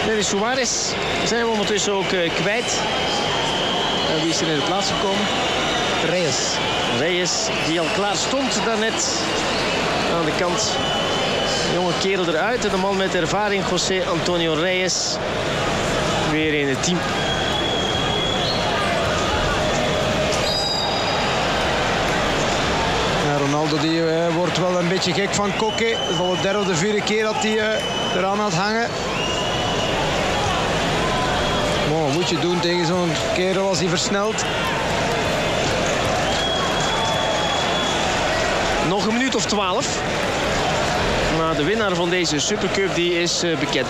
Denis Suarez zijn we ondertussen ook kwijt. Wie is er in de plaats gekomen? Reyes, die al klaar stond daarnet aan de kant. De jonge kerel eruit en de man met ervaring, José Antonio Reyes, weer in het team. Ja, Ronaldo die wordt wel een beetje gek van Koke. Dat is al de derde of de vierde keer dat hij eraan had hangen. Maar wat moet je doen tegen zo'n kerel als hij versnelt? Nog een minuut of 12. Maar de winnaar van deze Supercup die is bekend.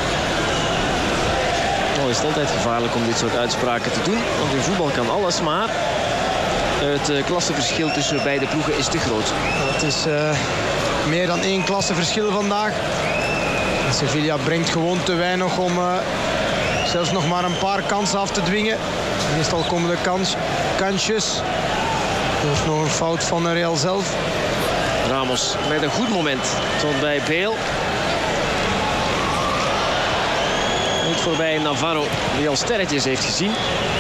Nou is het altijd gevaarlijk om dit soort uitspraken te doen. Want in voetbal kan alles, maar het klassenverschil tussen beide ploegen is te groot. Het is meer dan 1 klassenverschil vandaag. Sevilla brengt gewoon te weinig om zelfs nog maar een paar kansen af te dwingen. Meestal komen de kansjes. Dat is nog een fout van Real zelf. Ramos met een goed moment tot bij Bale. Niet voorbij Navarro, die al sterretjes heeft gezien.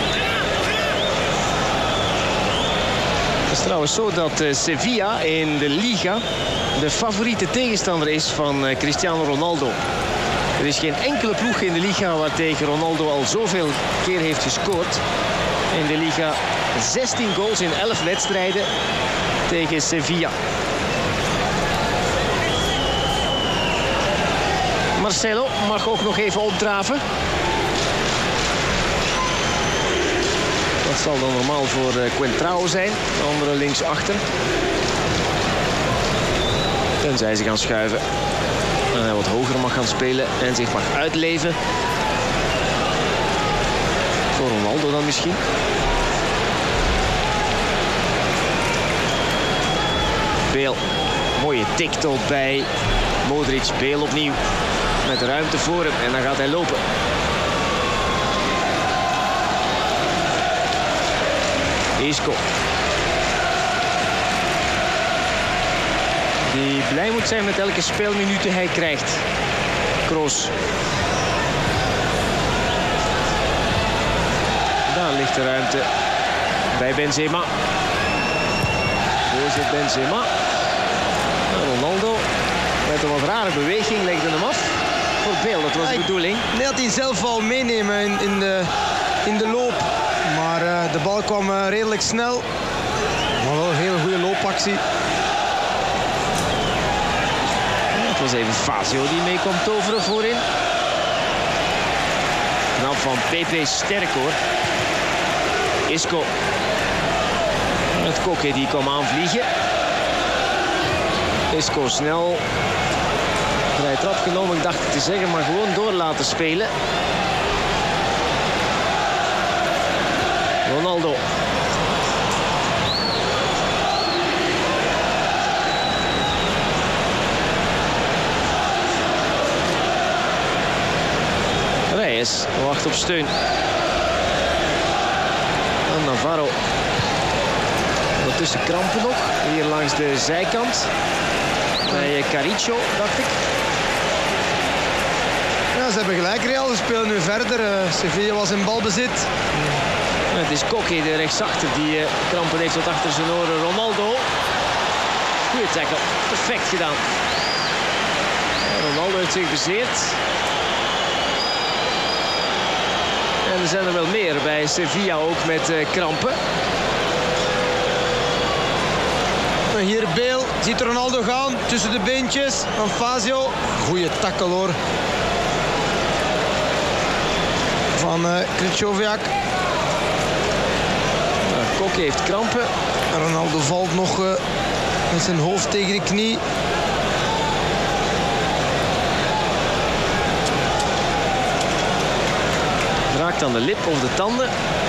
Het is trouwens zo dat Sevilla in de Liga de favoriete tegenstander is van Cristiano Ronaldo. Er is geen enkele ploeg in de Liga waar tegen Ronaldo al zoveel keer heeft gescoord. In de Liga 16 goals in 11 wedstrijden tegen Sevilla. Marcelo mag ook nog even opdraven. Dat zal dan normaal voor Coentrao zijn. De andere linksachter. Tenzij ze gaan schuiven. En hij wat hoger mag gaan spelen en zich mag uitleven. Voor Ronaldo dan misschien. Bale. Mooie tik tot bij Modric. Bale opnieuw. Met de ruimte voor hem en dan gaat hij lopen. Isco. Die blij moet zijn met elke speelminute hij krijgt. Kroos. Daar ligt de ruimte bij Benzema. Voorzet Benzema. Ronaldo met een wat rare beweging legde hem af. Voor Bale, dat was de bedoeling. Nee, dat hij zelf wel meenemen in de loop. Maar de bal kwam redelijk snel. Maar wel een hele goede loopactie. Het was even Fazio die mee kwam toveren voorin. Knap van Pepe, sterk hoor. Isco. Het Koke die kwam aanvliegen. Isco snel. Vrij trap genomen, ik dacht het te zeggen, maar gewoon door laten spelen. Ronaldo. Reyes wacht op steun. En Navarro. Ondertussen krampen nog. Hier langs de zijkant. Bij Caricio, dacht ik. Ja, ze hebben gelijk, Real. Ze spelen nu verder. Sevilla was in balbezit. Het is Koke, de rechtsachter, die krampen heeft tot achter zijn oren. Ronaldo. Goeie tackle. Perfect gedaan. Ronaldo heeft zich bezeerd. En er zijn er wel meer bij Sevilla ook met krampen. Hier Bale, ziet Ronaldo gaan tussen de beentjes van Fazio. Goeie tackle hoor. Van Krychowiak. Koke heeft krampen. Ronaldo valt nog met zijn hoofd tegen de knie. Raakt aan de lip of de tanden.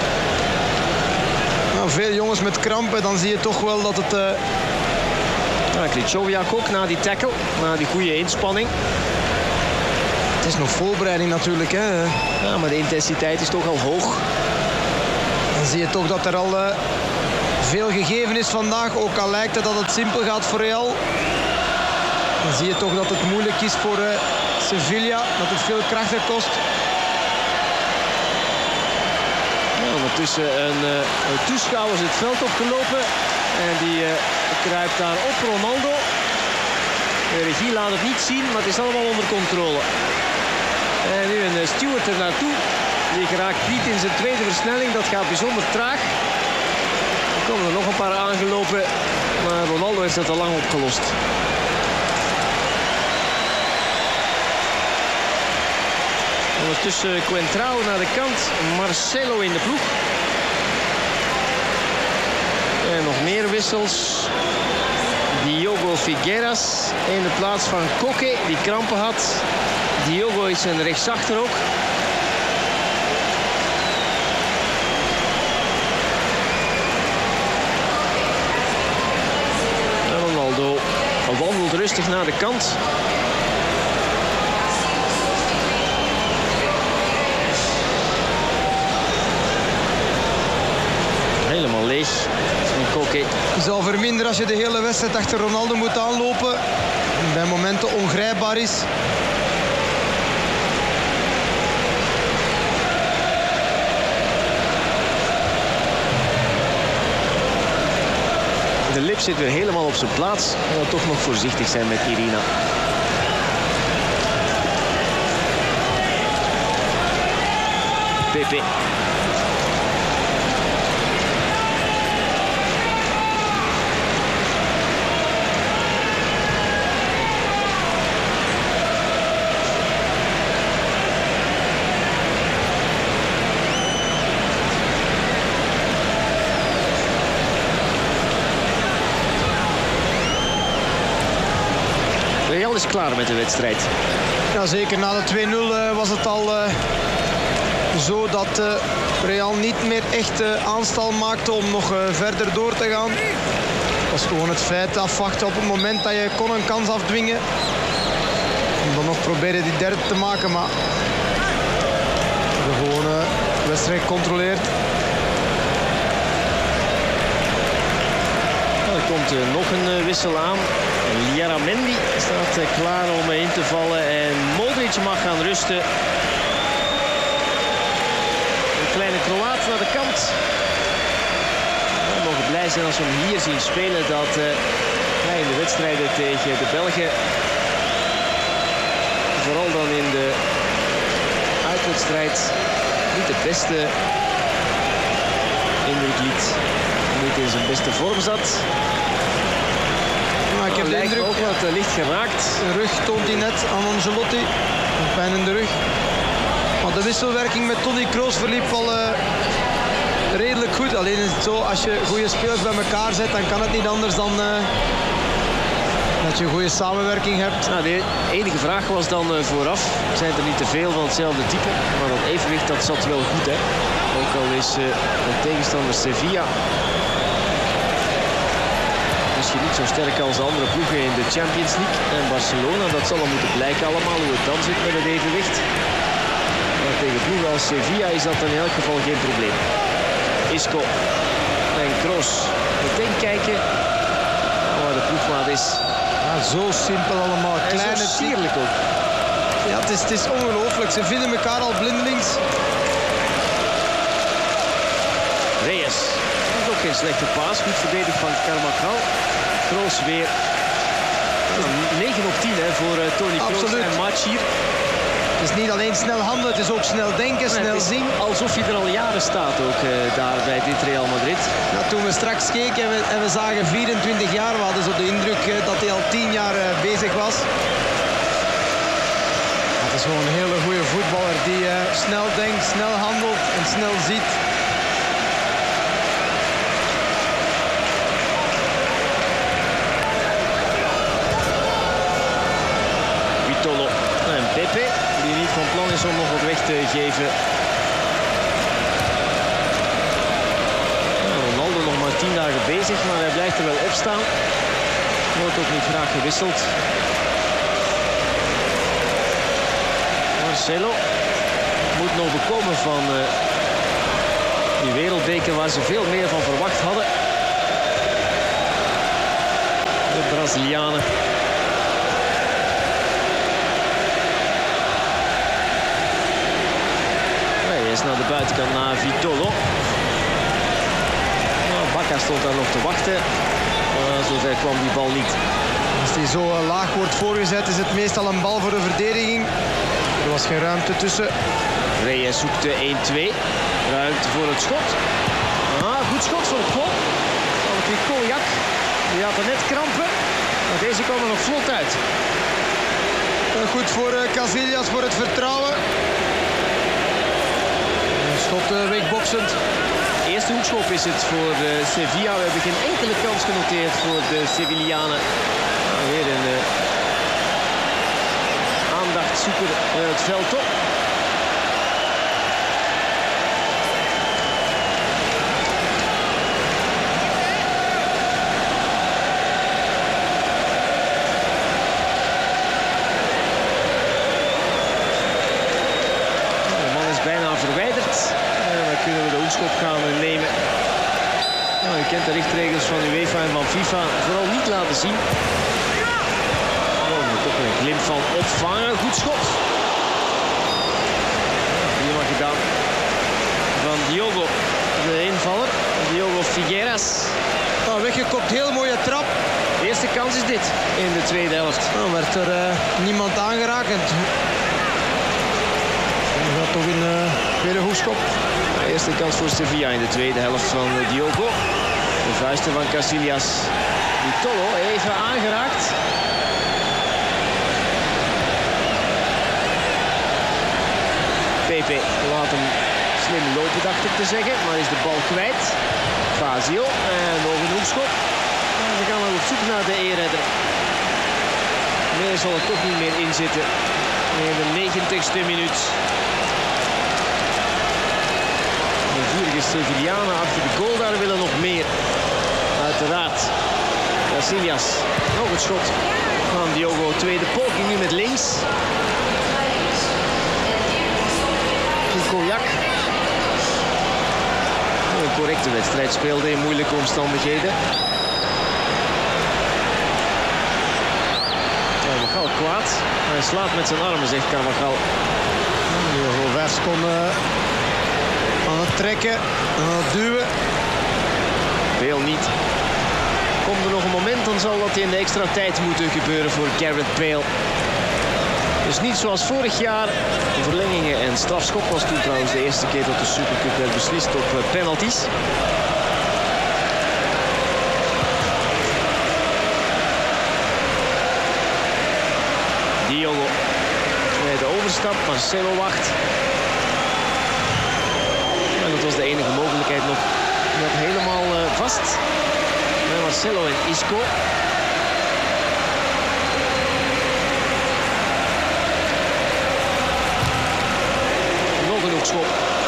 Nou, veel jongens met krampen, dan zie je toch wel dat het... Krychowiak ook na die tackle, na die goede inspanning. Het is nog voorbereiding natuurlijk, hè. Ja, maar de intensiteit is toch al hoog. Dan zie je toch dat er al veel gegeven is vandaag. Ook al lijkt het dat het simpel gaat voor Real. Dan zie je toch dat het moeilijk is voor Sevilla. Dat het veel krachten kost. Ondertussen een toeschouwer is het veld opgelopen. En die kruipt daar op Ronaldo. De regie laat het niet zien, maar het is allemaal onder controle. En nu een Stewart er naartoe. Die geraakt niet in zijn tweede versnelling. Dat gaat bijzonder traag. Er komen er nog een paar aangelopen. Maar Ronaldo heeft het al lang opgelost. Ondertussen Coentrao naar de kant. Marcelo in de ploeg. En nog meer wissels. Diogo Figueiras in de plaats van Koke, die krampen had. Diogo is een rechtsachter ook. En Ronaldo wandelt rustig naar de kant. Helemaal leeg. Koke. Je zal verminderen als je de hele wedstrijd achter Ronaldo moet aanlopen. En bij momenten ongrijpbaar is. De lip zit weer helemaal op zijn plaats. En dan toch nog voorzichtig zijn met Irina. Pepe. Real is klaar met de wedstrijd. Ja, zeker na de 2-0 was het al zo dat Real niet meer echt aanstal maakte om nog verder door te gaan. Het was gewoon het feit afwachten op het moment dat je kon een kans afdwingen. Om dan nog proberen die derde te maken, maar de gewone wedstrijd controleert. Er komt nog een wissel aan. Liaramendi staat klaar om in te vallen. En Modric mag gaan rusten. Een kleine Kroaat naar de kant. We mogen blij zijn als we hem hier zien spelen. Dat in de wedstrijden tegen de Belgen, vooral dan in de uitwedstrijd, niet de beste indruk liet. Niet in zijn beste vorm zat. Maar ik heb de indruk ook wat licht geraakt. De rug toont hij net aan Ancelotti. Pijn in de rug. Maar de wisselwerking met Toni Kroos verliep al redelijk goed. Alleen is het zo, als je goede spelers bij elkaar zet, dan kan het niet anders dan dat je een goede samenwerking hebt. Nou, de enige vraag was dan vooraf. Zijn er niet te veel van hetzelfde type? Maar dat evenwicht dat zat wel goed, hè. Ook al is de tegenstander Sevilla misschien niet zo sterk als de andere ploegen in de Champions League. En Barcelona, dat zal er moeten blijken allemaal hoe het dan zit met het evenwicht. Maar tegen ploegen als Sevilla is dat in elk geval geen probleem. Isco en Kroos meteen kijken waar de ploegmaat is. Ja, zo simpel allemaal. Kleine sierlijk ook. Ja, het is ongelooflijk. Ze vinden elkaar al blindelings. Reyes. Dat is ook geen slechte paas. Goed verdedigd van Carvajal. Kroos weer. 9 op 10 hè, voor Toni Kroos en Machir. Het is niet alleen snel handelen, het is ook snel denken, snel zien. Alsof je er al jaren staat ook daar bij dit Real Madrid. Ja, toen we straks keken en we zagen 24 jaar, we hadden zo de indruk dat hij al 10 jaar bezig was. Het is gewoon een hele goede voetballer die snel denkt, snel handelt en snel ziet. Vitolo en Pepe, die niet van plan is om nog wat weg te geven. Ronaldo nog maar 10 dagen bezig, maar hij blijft er wel op staan. Wordt ook niet graag gewisseld. Marcelo moet nog bekomen van die wereldbeker waar ze veel meer van verwacht hadden. De Brazilianen. Hij is naar de buitenkant naar Vitolo. Baca stond daar nog te wachten. Zover kwam die bal niet. Als die zo laag wordt voorgezet is het meestal een bal voor de verdediging. Er was geen ruimte tussen. Reyes zoekt de 1-2. Ruimte voor het schot. Goed schot voor het goal. Van Krikoljak. Die had er net krampen. Maar deze kwam er nog vlot uit. Goed voor Casillas voor het vertrouwen. Schot wegboksend. Eerste hoekschop is het voor Sevilla. We hebben geen enkele kans genoteerd voor de Sevillanen. Weer een aandachtzoeker het veld op. Verwijderd. Dan kunnen we de hoekschop gaan nemen. Nou, u kent de richtregels van UEFA en van FIFA. Vooral niet laten zien. Toch een glimp van opvangen. Goed schot. Helemaal gedaan. Van Diogo. De invaller. Diogo Figueras. Weggekopt. Heel mooie trap. De eerste kans is dit in de tweede helft. Nou, werd er niemand aangeraakt. Toch in weer een hoekschop. De eerste kans voor Sevilla in de tweede helft van Diogo. De vuisten van Casillas. Vitolo even aangeraakt. Pepe laat hem slim lopen, dacht ik te zeggen. Maar is de bal kwijt. Fazio. En nog een hoekschop. En we gaan nog op zoek naar de eerredder. Meer zal er toch niet meer in zitten. In de 90ste minuut. De vurige Sevillanen achter de goal daar willen nog meer. Uiteraard. Casillas. Nog het schot van Diogo. Tweede poging nu met links. Krikoljak. Een correcte wedstrijd speelde in moeilijke omstandigheden. Carvajal kwaad. Hij slaat met zijn armen, zegt Carvajal. Vers kon aan het trekken, aan het duwen. Veel niet. Komt er nog een moment, dan zal dat in de extra tijd moeten gebeuren voor Gareth Bale. Dus niet zoals vorig jaar. De verlengingen en strafschop was toen trouwens de eerste keer dat de Supercup werd beslist op penalties. Diogo. Bij de overstap, Marcelo wacht. En dat was de enige mogelijkheid nog. Nog helemaal vast. Bij Marcelo en Isco. Nog een hoekschop.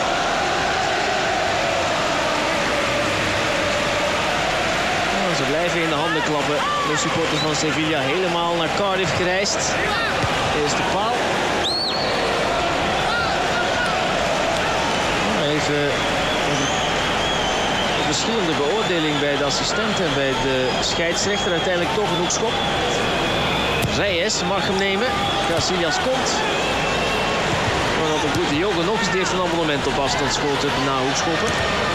Nou, ze blijven in de handen klappen. De supporters van Sevilla helemaal naar Cardiff gereisd. Eerste paal. Even een verschillende beoordeling bij de assistent en bij de scheidsrechter. Uiteindelijk toch een hoekschop. Reyes mag hem nemen. Casillas komt. Maar dat de goede Diogo nog eens. Die heeft een abonnement op afstandsschoten na hoekschoppen.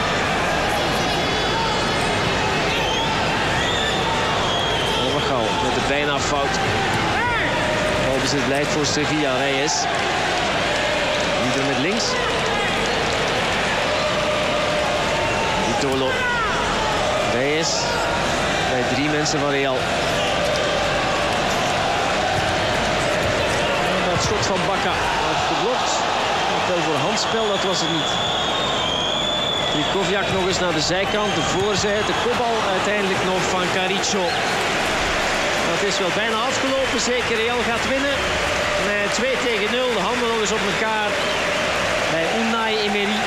Carvajal met de bijna fout. Balbezit blijft voor Sevilla. Reyes. Niet met links. Vitolo. Reyes. Bij 3 mensen van Real. Dat schot van Baca had geblokt. Wel voor handspel, dat was het niet. Krikoljak nog eens naar de zijkant. De voorzet, de kopbal uiteindelijk nog van Carrizo. Dat is wel bijna afgelopen. Zeker Real gaat winnen. Met 2-0. De handen nog eens op elkaar. Bij Unai Emery.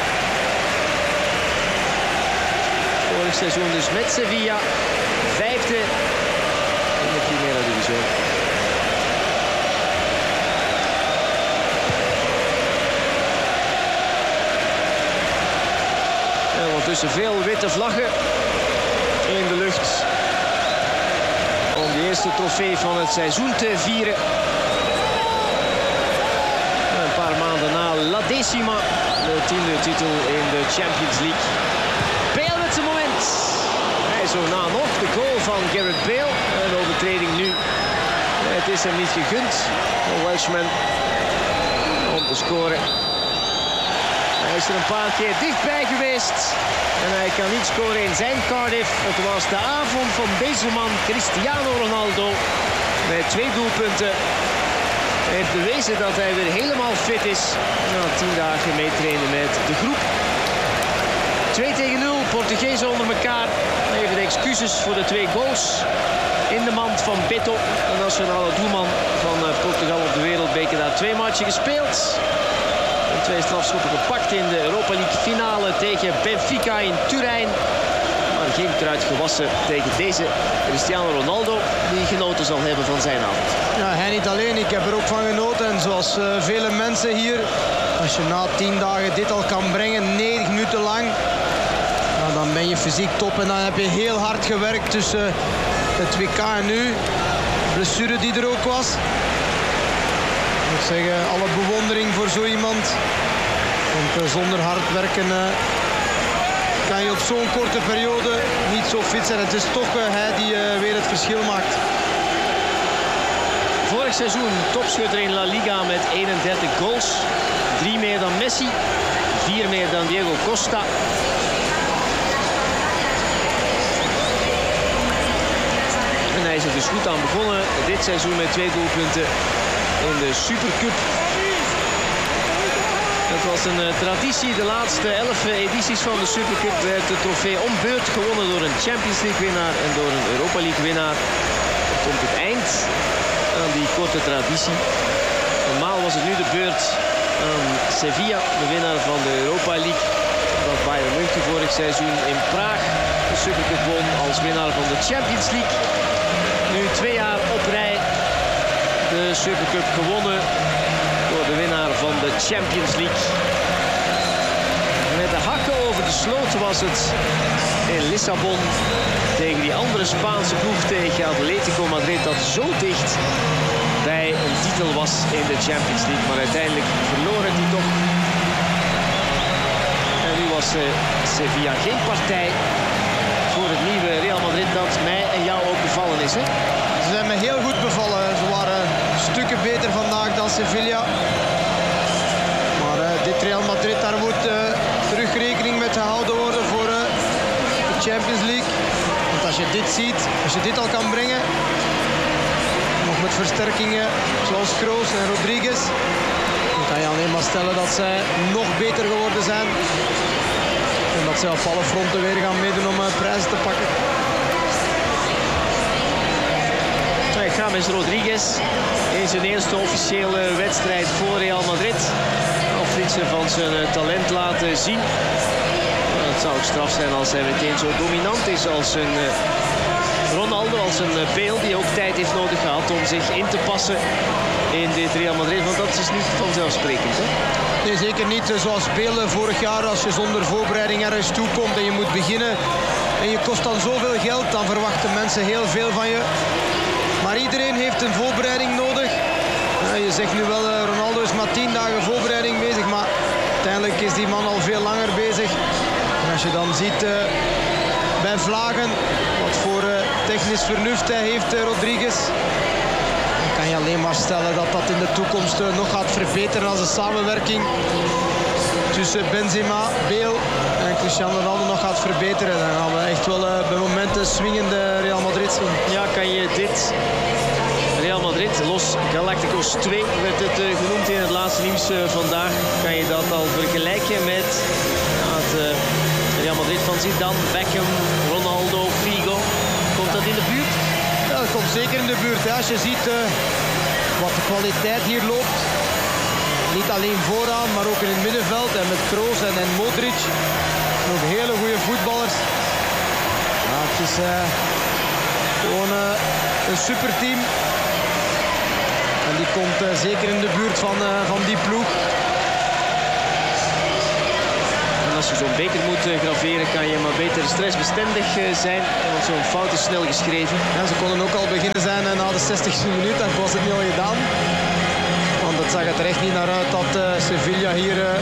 Vorig seizoen dus met Sevilla. 5e in de Primera Division. En ondertussen veel witte vlaggen in de lucht. Om de eerste trofee van het seizoen te vieren. Een paar maanden na La Decima. De 10e titel in de Champions League. Bale met zijn moment. zo na nog de goal van Gareth Bale. Een overtreding nu. Het is hem niet gegund. De Welshman om te scoren. Hij is er een paar keer dichtbij geweest. En hij kan niet scoren in zijn Cardiff. Het was de avond van deze man, Cristiano Ronaldo. Met 2 doelpunten. Hij heeft bewezen dat hij weer helemaal fit is. Na 10 dagen meetrainen met de groep. 2-0, Portugezen onder elkaar. Even de excuses voor de 2 goals. In de mand van Beto, de nationale doelman van Portugal op de Wereldbeker. Daar 2 matchen gespeeld. En 2 strafschoppen gepakt in de Europa League finale tegen Benfica in Turijn. Maar geen kruid gewassen tegen deze Cristiano Ronaldo, die genoten zal hebben van zijn avond. Ja, hij niet alleen. Ik heb er ook van genoten. En zoals vele mensen hier, als je na 10 dagen dit al kan brengen, 90 minuten lang, nou, dan ben je fysiek top. En dan heb je heel hard gewerkt tussen het WK en nu. De blessure die er ook was. Ik moet zeggen, alle bewondering voor zo iemand. Want zonder hard werken kan je op zo'n korte periode niet zo fit zijn. Het is toch hij die weer het verschil maakt. Vorig seizoen topschutter in La Liga met 31 goals. 3 meer dan Messi. 4 meer dan Diego Costa. En hij is er dus goed aan begonnen. Dit seizoen met 2 doelpunten in de Supercup. Het was een traditie. De laatste 11 edities van de Supercup werd de trofee om beurt gewonnen door een Champions League winnaar en door een Europa League winnaar. Het komt het eind aan die korte traditie. Normaal was het nu de beurt aan Sevilla, de winnaar van de Europa League. Dat Bayern München vorig seizoen in Praag de Supercup won als winnaar van de Champions League. Nu 2 jaar op rij de Supercup gewonnen door de winnaar van de Champions League. Met de hakken over de sloot was het in Lissabon tegen die andere Spaanse ploeg, tegen Atletico Madrid, dat zo dicht bij een titel was in de Champions League. Maar uiteindelijk verloren die toch. En nu was Sevilla geen partij voor het nieuwe Real Madrid dat mij en jou ook bevallen is. Hè? Ze zijn me heel goed bevallen. Ze waren stukken beter vandaag dan Sevilla. Maar dit Real Madrid, daar moet terug rekening met gehouden worden voor de Champions League. Want als je dit ziet, als je dit al kan brengen, nog met versterkingen zoals Kroos en Rodriguez, dan kan je alleen maar stellen dat zij nog beter geworden zijn. En dat zij op alle fronten weer gaan meedoen om prijzen te pakken. James Rodriguez in zijn eerste officiële wedstrijd voor Real Madrid. Of iets van zijn talent laten zien. Het zou ook straf zijn als hij meteen zo dominant is als een Ronaldo, als een Bale, die ook tijd heeft nodig gehad om zich in te passen in dit Real Madrid. Want dat is niet vanzelfsprekend, hè? Nee, zeker niet. Zoals Bale vorig jaar, als je zonder voorbereiding ergens toekomt en je moet beginnen en je kost dan zoveel geld, dan verwachten mensen heel veel van je. Maar iedereen heeft een voorbereiding nodig. Je zegt nu wel, Ronaldo is maar 10 dagen voorbereiding bezig, maar uiteindelijk is die man al veel langer bezig. En als je dan ziet bij vlagen wat voor technisch vernuft hij heeft, Rodriguez, dan kan je alleen maar stellen dat dat in de toekomst nog gaat verbeteren als de samenwerking tussen Benzema, Bale en Cristiano Ronaldo nog gaat verbeteren. Dan gaan we echt wel bij momenten swingende Real Madrid zien. Ja, kan je dit Real Madrid, Los Galacticos 2 werd het genoemd in het laatste nieuws vandaag. Kan je dat al vergelijken met het Real Madrid van Zidane, Beckham, Ronaldo, Figo? Komt dat in de buurt? Ja, dat komt zeker in de buurt. Hè. Als je ziet wat de kwaliteit hier loopt. Niet alleen vooraan, maar ook in het middenveld. En met Kroos en Modric. Nog hele goede voetballers. Ja, het is gewoon een superteam. En die komt zeker in de buurt van die ploeg. En als je zo'n beker moet graveren, kan je maar beter stressbestendig zijn. Want zo'n fout is snel geschreven. Ja, ze konden ook al beginnen zijn na de 60e minuut. Dan was het niet al gedaan. Want het zag er echt niet naar uit dat Sevilla hier